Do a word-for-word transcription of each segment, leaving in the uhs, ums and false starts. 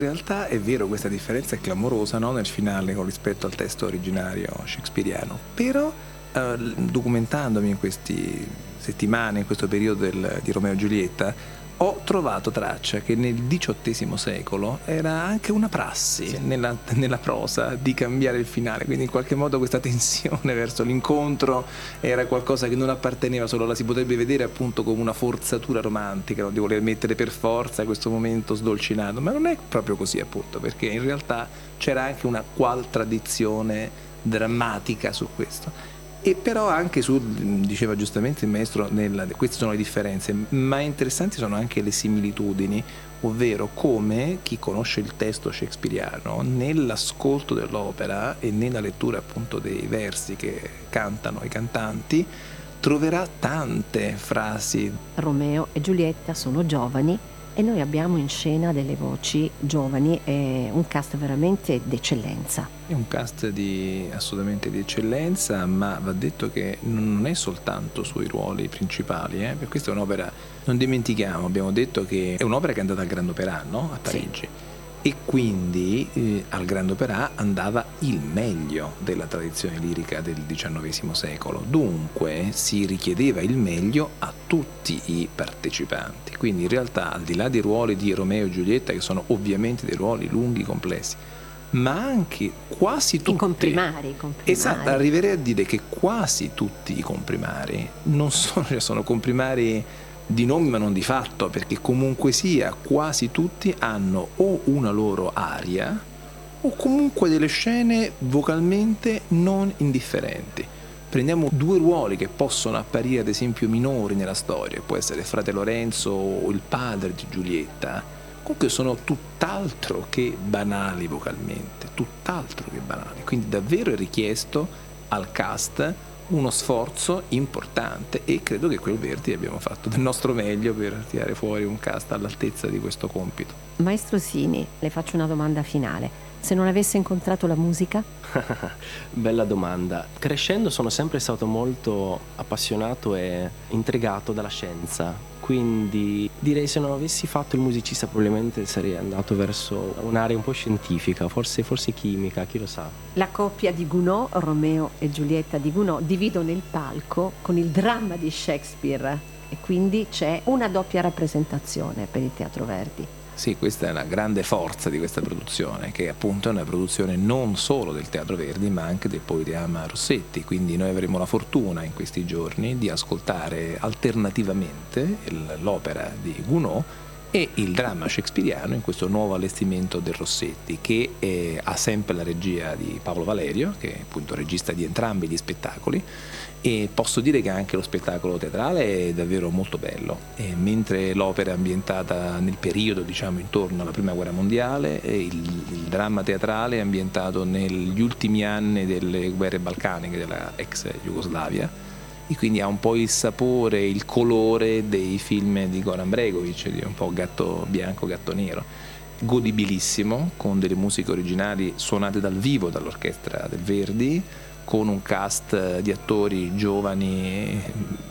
In realtà è vero, questa differenza è clamorosa, no, nel finale con rispetto al testo originario shakespeariano, però eh, documentandomi in queste settimane, in questo periodo del, di Romeo e Giulietta, ho trovato traccia che nel diciottesimo secolo era anche una prassi Sì. nella, nella prosa di cambiare il finale, quindi in qualche modo questa tensione verso l'incontro era qualcosa che non apparteneva solo, la si potrebbe vedere appunto come una forzatura romantica, no? Di voler mettere per forza questo momento sdolcinato, ma non è proprio così appunto, perché in realtà c'era anche una qual tradizione drammatica su questo. E però anche su, diceva giustamente il maestro, nella, queste sono le differenze, ma interessanti sono anche le similitudini, ovvero come chi conosce il testo shakespeariano nell'ascolto dell'opera e nella lettura appunto dei versi che cantano i cantanti troverà tante frasi. Romeo e Giulietta sono giovani e noi abbiamo in scena delle voci giovani e un cast veramente d'eccellenza. È un cast di, assolutamente di eccellenza, ma va detto che non è soltanto sui ruoli principali, eh? Perché questa è un'opera, non dimentichiamo, abbiamo detto che è un'opera che è andata al Grand Opéra, no? A Parigi. Sì. E quindi eh, al Grand Opéra andava il meglio della tradizione lirica del diciannovesimo secolo, dunque si richiedeva il meglio a tutti i partecipanti, quindi in realtà al di là dei ruoli di Romeo e Giulietta, che sono ovviamente dei ruoli lunghi, complessi, ma anche quasi tutti i comprimari, i comprimari. Esatto, arriverei a dire che quasi tutti i comprimari non sono, cioè sono comprimari di nome ma non di fatto, perché comunque sia quasi tutti hanno o una loro aria o comunque delle scene vocalmente non indifferenti. Prendiamo due ruoli che possono apparire ad esempio minori nella storia, può essere il frate Lorenzo o il padre di Giulietta, comunque sono tutt'altro che banali vocalmente, tutt'altro che banali, quindi davvero è richiesto al cast uno sforzo importante e credo che quel Verdi abbiamo fatto del nostro meglio per tirare fuori un cast all'altezza di questo compito. Maestro Sini, le faccio una domanda finale. Se non avesse incontrato la musica? Bella domanda. Crescendo sono sempre stato molto appassionato e intrigato dalla scienza, quindi direi se non avessi fatto il musicista probabilmente sarei andato verso un'area un po' scientifica, forse, forse chimica, chi lo sa. La coppia di Gounod, Romeo e Giulietta di Gounod, dividono il palco con il dramma di Shakespeare e quindi c'è una doppia rappresentazione per il Teatro Verdi. Sì, questa è la grande forza di questa produzione, che appunto è una produzione non solo del Teatro Verdi ma anche del Poema Rossetti, quindi noi avremo la fortuna in questi giorni di ascoltare alternativamente l'opera di Gounod e il dramma shakespeariano in questo nuovo allestimento del Rossetti, che eh, ha sempre la regia di Paolo Valerio, che è appunto regista di entrambi gli spettacoli, e posso dire che anche lo spettacolo teatrale è davvero molto bello, e mentre l'opera è ambientata nel periodo, diciamo, intorno alla prima guerra mondiale, e il, il dramma teatrale è ambientato negli ultimi anni delle guerre balcaniche della ex Jugoslavia, e quindi ha un po' il sapore, il colore dei film di Goran Bregovic, di un po' gatto bianco, gatto nero, godibilissimo, con delle musiche originali suonate dal vivo dall'orchestra del Verdi, con un cast di attori giovani,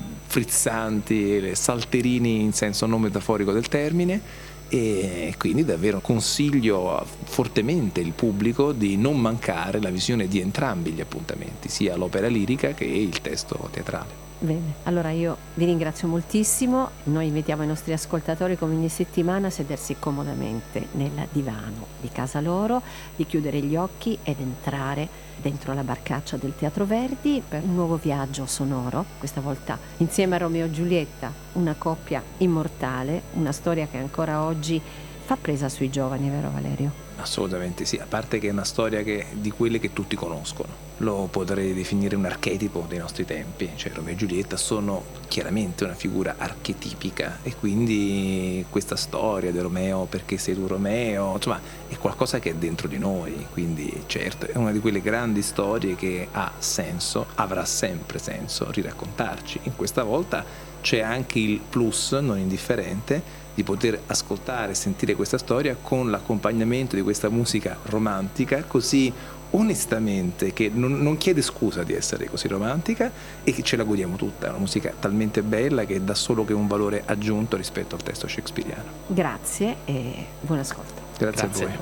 frizzanti, salterini in senso non metaforico del termine, e quindi davvero consiglio fortemente il pubblico di non mancare la visione di entrambi gli appuntamenti, sia l'opera lirica che il testo teatrale. Bene, allora io vi ringrazio moltissimo, noi invitiamo i nostri ascoltatori come ogni settimana a sedersi comodamente nel divano di casa loro, di chiudere gli occhi ed entrare dentro la barcaccia del Teatro Verdi per un nuovo viaggio sonoro, questa volta insieme a Romeo e Giulietta, una coppia immortale, una storia che ancora oggi fa presa sui giovani, vero Valerio? Assolutamente sì, a parte che è una storia che, di quelle che tutti conoscono, lo potrei definire un archetipo dei nostri tempi, cioè Romeo e Giulietta sono chiaramente una figura archetipica e quindi questa storia di Romeo, perché sei tu Romeo, insomma è qualcosa che è dentro di noi, quindi certo è una di quelle grandi storie che ha senso, avrà sempre senso riraccontarci. In questa volta c'è anche il plus non indifferente di poter ascoltare e sentire questa storia con l'accompagnamento di questa musica romantica così onestamente, che non, non chiede scusa di essere così romantica e che ce la godiamo tutta, è una musica talmente bella che dà solo che un valore aggiunto rispetto al testo shakespeariano. Grazie e buon ascolto. Grazie, Grazie. a voi.